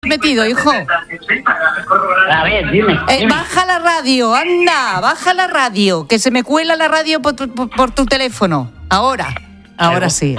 metido, hijo? A ver, dime. Baja la radio, anda, baja la radio, que se me cuela la radio por tu teléfono. Ahora sí.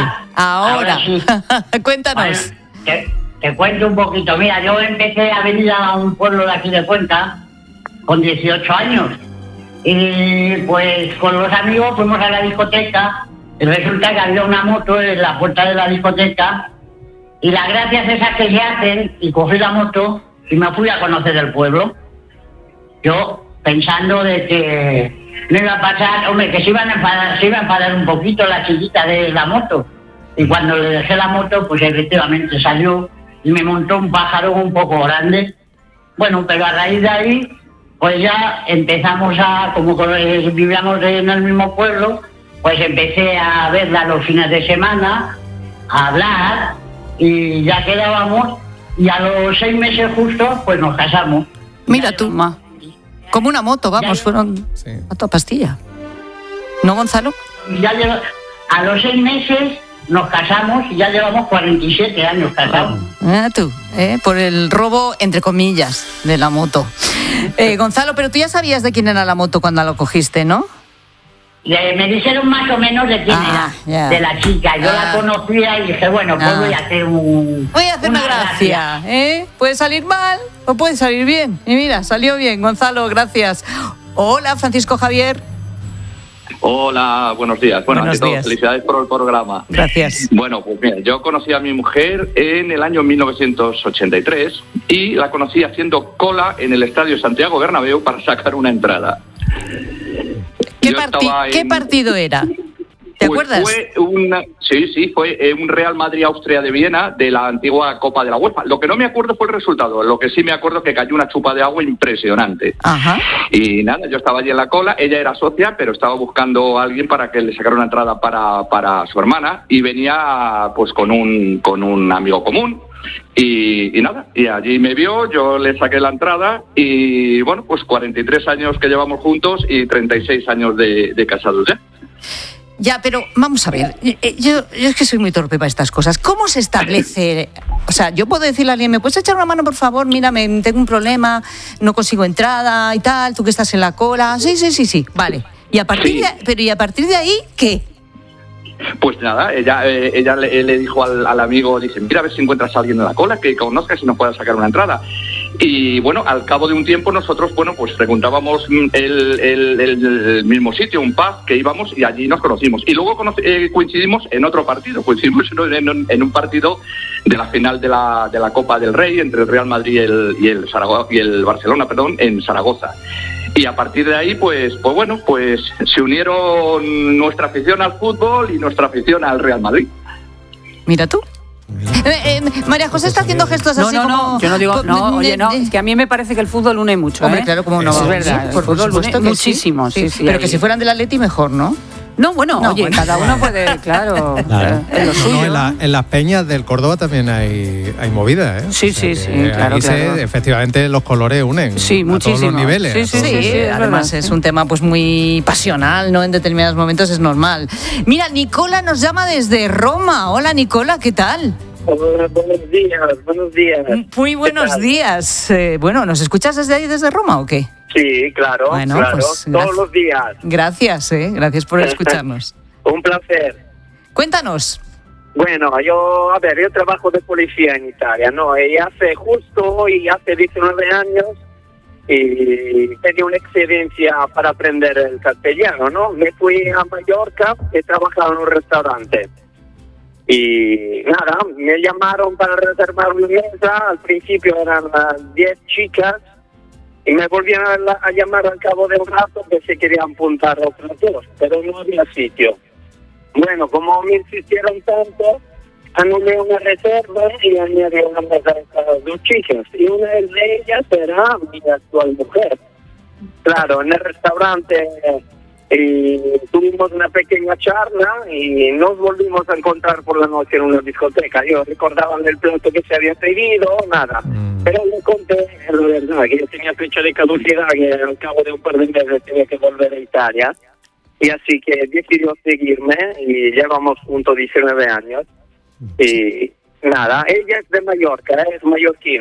Cuéntanos. Bueno, te cuento un poquito. Mira, yo empecé a venir a un pueblo de aquí de Cuenca con 18 años. Y pues con los amigos fuimos a la discoteca y resulta que había una moto en la puerta de la discoteca y las gracias esas que se hacen, y cogí la moto y me fui a conocer el pueblo. Yo pensando de que no iba a pasar, hombre, que se iba a enfadar un poquito la chiquita de la moto. Y cuando le dejé la moto, pues efectivamente salió y me montó un pájaro un poco grande. Bueno, pero a raíz de ahí, pues ya empezamos como vivíamos en el mismo pueblo, pues empecé a verla los fines de semana, a hablar, y ya quedábamos, y a los 6 meses justo, pues nos casamos. Mira tú, ma. Como una moto, vamos, fueron a toda pastilla. ¿No, Gonzalo? Ya a los 6 meses nos casamos y ya llevamos 47 años casados. Tú, por el robo, entre comillas, de la moto. Gonzalo, pero tú ya sabías de quién era la moto cuando la cogiste, ¿no? Me dijeron más o menos de quién era, de la chica. Yo la conocía y dije, bueno, pues voy a hacer una gracia. Puede salir mal o puede salir bien. Y mira, salió bien, Gonzalo, gracias. Hola, Francisco Javier. Hola, buenos días. Bueno, ante todo, felicidades por el programa. Gracias. Bueno, pues mira, yo conocí a mi mujer en el año 1983 y la conocí haciendo cola en el Estadio Santiago Bernabéu para sacar una entrada. ¿Qué partido era? ¿Te acuerdas? Fue un Real Madrid-Austria de Viena de la antigua Copa de la UEFA. Lo que no me acuerdo fue el resultado. Lo que sí me acuerdo es que cayó una chupa de agua impresionante. Ajá. Y nada, yo estaba allí en la cola. Ella era socia, pero estaba buscando a alguien para que le sacara una entrada para su hermana. Y venía pues con un amigo común. Y nada, y allí me vio, yo le saqué la entrada y bueno, pues 43 años que llevamos juntos y 36 años de casados ya. Ya, pero vamos a ver, yo es que soy muy torpe para estas cosas. ¿Cómo se establece? O sea, yo puedo decirle a alguien, ¿me puedes echar una mano, por favor? Mira, tengo un problema, no consigo entrada y tal, tú que estás en la cola. Sí, vale. Y a partir de ahí, ¿qué? Pues nada, ella le dijo al amigo, dice, mira a ver si encuentras a alguien en la cola que conozcas y nos pueda sacar una entrada. Y bueno, al cabo de un tiempo nosotros, bueno, pues preguntábamos el mismo sitio, un pub que íbamos y allí nos conocimos. Y luego coincidimos en otro partido, coincidimos en un partido de la final de la Copa del Rey entre el Real Madrid y el Barcelona, en Zaragoza. Y a partir de ahí, pues se unieron nuestra afición al fútbol y nuestra afición al Real Madrid. Mira tú. María José está haciendo gestos así como... No, yo no digo... No, oye, no, es que a mí me parece que el fútbol une mucho. Hombre, claro, como no. Es verdad, por fútbol supuesto une que muchísimo. Sí, pero que si fueran del Atleti mejor, ¿no? No, bueno, oye, cada uno puede, claro. En lo suyo. En las peñas del Córdoba también hay movidas, ¿eh? Sí, claro. Efectivamente los colores unen a todos los niveles. Sí, además es un tema pues muy pasional, ¿no? En determinados momentos es normal. Mira, Nicola nos llama desde Roma. Hola, Nicola, ¿qué tal? Hola, buenos días. Muy buenos días. Bueno, ¿nos escuchas desde ahí, desde Roma o qué? Sí, claro, bueno, claro, pues, todos los días. Gracias por escucharnos. Un placer. Cuéntanos. Bueno, yo trabajo de policía en Italia, ¿no? Y hace 19 años y tenía una excedencia para aprender el castellano, ¿no? Me fui a Mallorca y trabajaba en un restaurante. Y nada, me llamaron para reservar una mesa. Al principio eran 10 chicas y me volvieron a llamar al cabo de un rato que se querían apuntar a otros 2, pero no había sitio. Bueno, como me insistieron tanto, anulé una reserva y añadí una mesa a las 2 chicas. Y una de ellas era mi actual mujer. Claro, en el restaurante tuvimos una pequeña charla y nos volvimos a encontrar por la noche en una discoteca. Yo recordaba el plato que se había pedido, nada. Pero le conté la verdad, que yo tenía fecha de caducidad, que al cabo de un par de meses tenía que volver a Italia. Y así que decidió seguirme y llevamos juntos 19 años. Y nada, ella es de Mallorca, es mallorquina.